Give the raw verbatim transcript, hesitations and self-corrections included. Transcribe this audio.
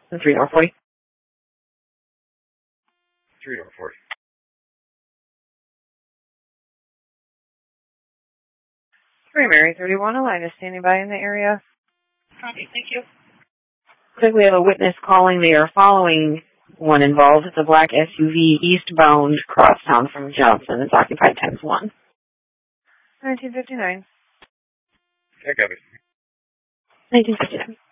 three door forty. three door forty. Three Mary thirty-one, a line is standing by in the area. Copy, thank you. Looks like we have a witness calling. They are following one involved. It's a black S U V eastbound crosstown from Johnson. It's occupied times one. nineteen fifty-nine. I got it. nineteen fifty-nine.